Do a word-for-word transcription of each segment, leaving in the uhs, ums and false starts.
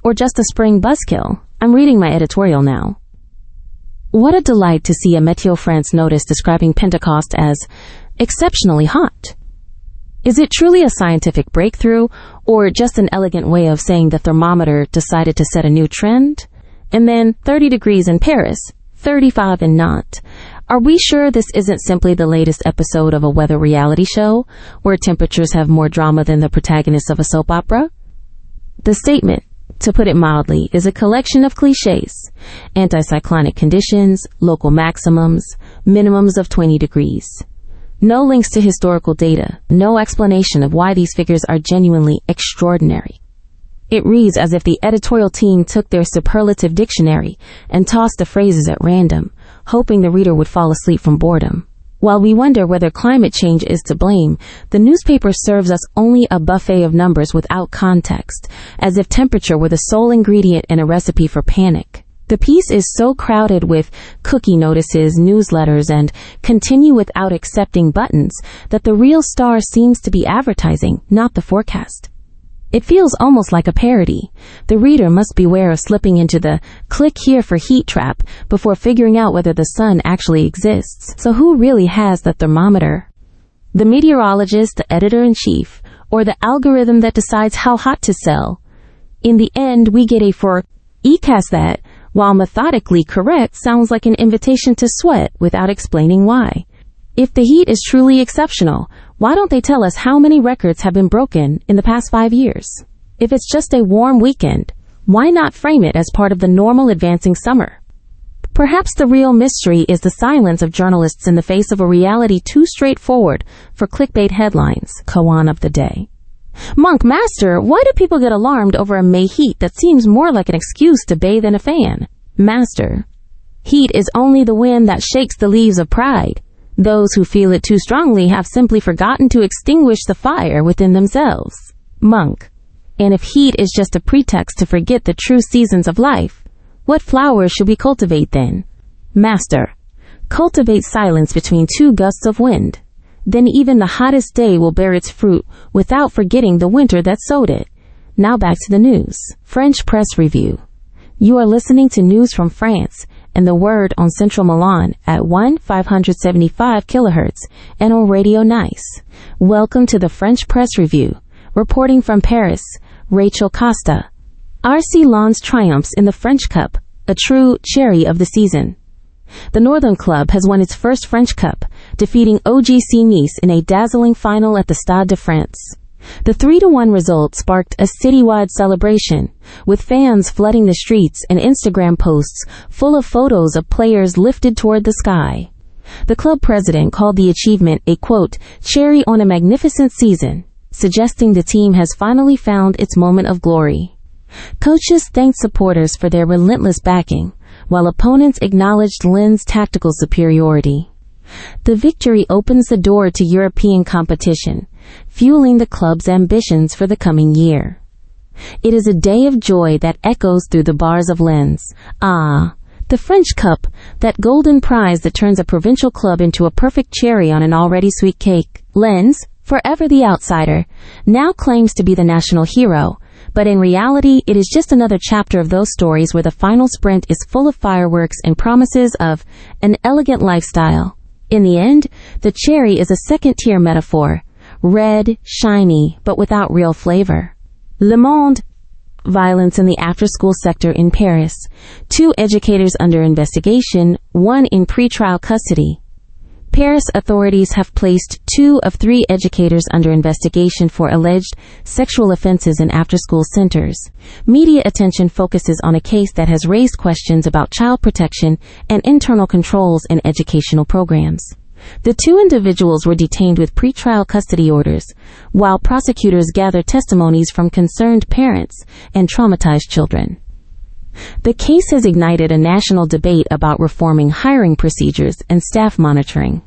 or just a spring buzzkill? I'm reading my editorial now. What a delight to see a Météo France notice describing Pentecost as exceptionally hot. Is it truly a scientific breakthrough, or just an elegant way of saying the thermometer decided to set a new trend? And then thirty degrees in Paris, thirty-five in Nantes. Are we sure this isn't simply the latest episode of a weather reality show, where temperatures have more drama than the protagonists of a soap opera? The statement, to put it mildly, is a collection of cliches. Anticyclonic conditions, local maximums, minimums of twenty degrees. No links to historical data, no explanation of why these figures are genuinely extraordinary. It reads as if the editorial team took their superlative dictionary and tossed the phrases at random, hoping the reader would fall asleep from boredom. While we wonder whether climate change is to blame, the newspaper serves us only a buffet of numbers without context, as if temperature were the sole ingredient in a recipe for panic. The piece is so crowded with cookie notices, newsletters, and continue without accepting buttons that the real star seems to be advertising, not the forecast. It feels almost like a parody. The reader must beware of slipping into the click here for heat trap before figuring out whether the sun actually exists. So who really has the thermometer? The meteorologist, the editor-in-chief, or the algorithm that decides how hot to sell? In the end, we get a forecast that, while methodically correct, sounds like an invitation to sweat without explaining why. If the heat is truly exceptional, why don't they tell us how many records have been broken in the past five years? If it's just a warm weekend, why not frame it as part of the normal advancing summer? Perhaps the real mystery is the silence of journalists in the face of a reality too straightforward for clickbait headlines. Koan of the day. Monk Master, why do people get alarmed over a May heat that seems more like an excuse to bathe in a fan? Master. Heat is only the wind that shakes the leaves of pride. Those who feel it too strongly have simply forgotten to extinguish the fire within themselves. Monk. And if heat is just a pretext to forget the true seasons of life, what flowers should we cultivate then? Master. Cultivate silence between two gusts of wind. Then even the hottest day will bear its fruit without forgetting the winter that sowed it. Now back to the news. French press review. You are listening to news from France and the word on Central Milan at one five seventy-five kilohertz and on Radio Nice. Welcome to the French press review. Reporting from Paris, Rachel Costa. R C Lens triumphs in the French Cup, a true cherry of the season. The Northern Club has won its first French Cup, defeating O G C Nice in a dazzling final at the Stade de France. The three to one result sparked a citywide celebration, with fans flooding the streets and Instagram posts full of photos of players lifted toward the sky. The club president called the achievement a, quote, cherry on a magnificent season, suggesting the team has finally found its moment of glory. Coaches thanked supporters for their relentless backing, while opponents acknowledged Lens' tactical superiority. The victory opens the door to European competition, fueling the club's ambitions for the coming year. It is a day of joy that echoes through the bars of Lens. Ah, the French Cup, that golden prize that turns a provincial club into a perfect cherry on an already sweet cake. Lens, forever the outsider, now claims to be the national hero, but in reality it is just another chapter of those stories where the final sprint is full of fireworks and promises of an elegant lifestyle. In the end, the cherry is a second-tier metaphor, red, shiny, but without real flavor. Le Monde. Violence in the after-school sector in Paris. Two educators under investigation, one in pretrial custody. Paris authorities have placed two of three educators under investigation for alleged sexual offenses in after-school centers. Media attention focuses on a case that has raised questions about child protection and internal controls in educational programs. The two individuals were detained with pretrial custody orders, while prosecutors gathered testimonies from concerned parents and traumatized children. The case has ignited a national debate about reforming hiring procedures and staff monitoring.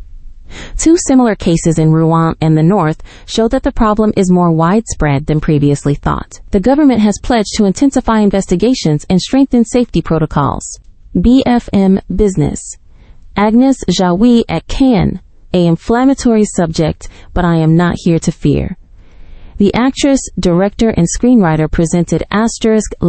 Two similar cases in Rouen and the North show that the problem is more widespread than previously thought. The government has pledged to intensify investigations and strengthen safety protocols. B F M Business. Agnes Jaoui at Cannes, a inflammatory subject, but I am not here to fear. The actress, director, and screenwriter presented Asterisk